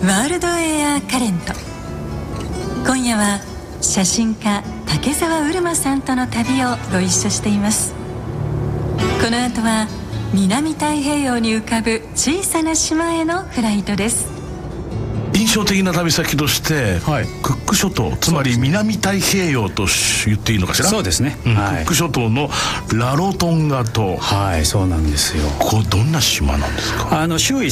ワールドエアカレント。今夜は写真家竹澤うるまさんとの旅をご一緒しています。この後は南太平洋に浮かぶ小さな島へのフライトです。 印象的な旅先として、クック諸島、つまり南太平洋と言っていいのかしら。 そうですね、 クック諸島のラロトンガ島。 そうなんですよ。 ここどんな島なんですか。 周囲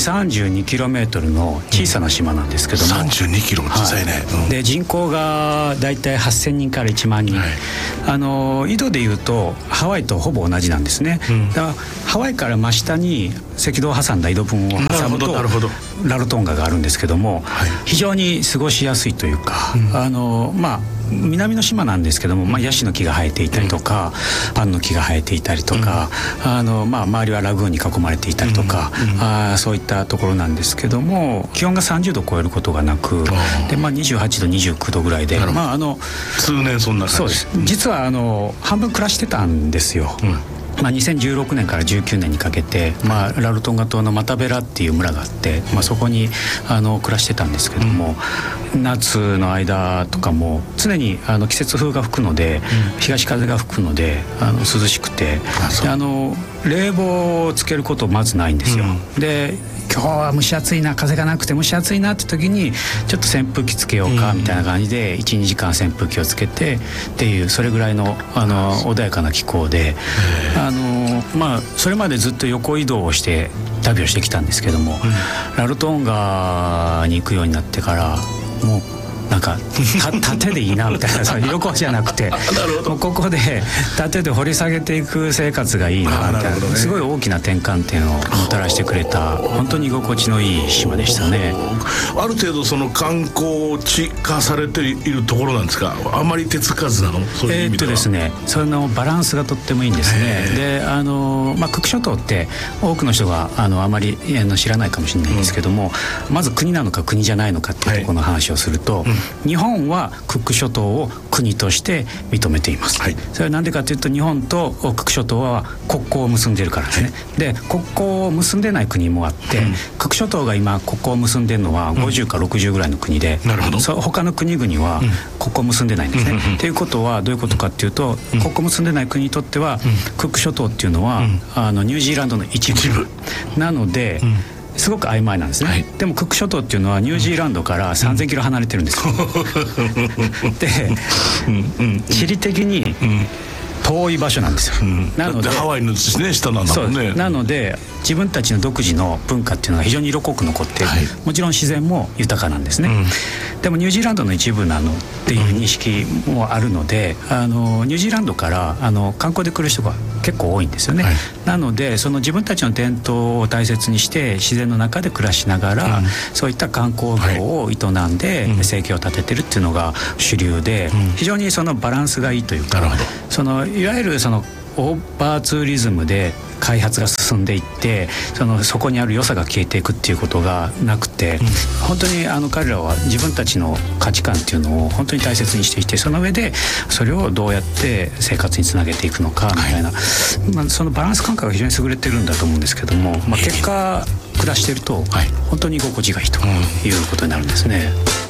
32km の小さな島なんですけども、 32km 小さいね、 で人口がだいたい8000人から1万人、緯度でいうとハワイとほぼ同じなんですね、だからハワイから真下に赤道を挟んだ緯度分を挟むとラロトンガがあるんですけども、非常に過ごしやすいというか、南の島なんですけども、ヤシの木が生えていたりとか、パンの木が生えていたりとか、周りはラグーンに囲まれていたりとか、そういったところなんですけども、気温が30度を超えることがなく、で、28度29度ぐらいで、 通年そんな感じ。 そうです。実は半分暮らしてたんですよ。2016年から19年にかけて、ラロトンガ島のマタベラっていう村があって、そこに暮らしてたんですけども、夏の間とかも常に季節風が吹くので、東風が吹くので涼しくて、冷房をつけることまずないんですよ、で今日は蒸し暑いな、風がなくて蒸し暑いなって時にちょっと扇風機つけようかみたいな感じで 1,2 時間扇風機をつけてっていう、それぐらいの穏やかな気候で、それまでずっと横移動をして旅をしてきたんですけども、ラロトンガに行くようになってからもうなんか縦でいいなみたいな、横じゃなくてもうここで縦で掘り下げていく生活がいいなみたいな、すごい大きな転換点をもたらしてくれた、本当に居心地のいい島でしたね。 ある程度その観光地化されているところなんですか。あまり手つかずなの。そういう意味ではですね、そのバランスがとってもいいんですね。でクック諸島って多くの人があまり知らないかもしれないんですけども、まず国なのか国じゃないのかっていうところの話をすると、日本はクック諸島を国として認めています、それはなんでかというと、日本とクック諸島は国交を結んでいるからですね、で国交を結んでない国もあって、クック諸島が今国交を結んでいるのは50か60ぐらいの国で、他の国々は国交を結んでないんですね。ということはどういうことかっていうと、国交を結んでない国にとっては、クック諸島っていうのは、ニュージーランドの一部なので、すごく曖昧なんですね、でもクック諸島っていうのはニュージーランドから3000キロ離れてるんですよ、で、地理的に遠い場所なんですよ、なのでハワイの下なんだもんね。 なので自分たちの独自の文化っていうのが非常に色濃く残っている、もちろん自然も豊かなんですね、でもニュージーランドの一部なのっていう認識もあるので、ニュージーランドから観光で来る人が結構多いんですよね、なのでその自分たちの伝統を大切にして自然の中で暮らしながら、そういった観光業を営んで生計を立ててるっていうのが主流で、非常にそのバランスがいいというか、いわゆるそのオーバーツーリズムで開発が進んでいって、そこにある良さが消えていくっていうことがなくて、本当に彼らは自分たちの価値観っていうのを本当に大切にしていて、その上でそれをどうやって生活につなげていくのかみたいな、そのバランス感覚が非常に優れてるんだと思うんですけども、結果暮らしていると本当に居心地がいいということになるんですね。